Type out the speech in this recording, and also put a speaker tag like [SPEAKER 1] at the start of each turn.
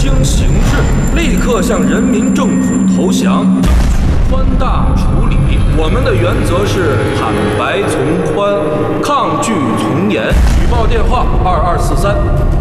[SPEAKER 1] 听形势，立刻向人民政府投降，争取宽大处理。我们的原则是坦白从宽，抗拒从严。举报电话：2243。